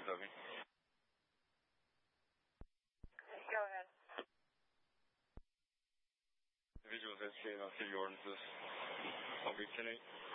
of me. Go ahead. Individuals educated on city ordinances. I'll be 10-8.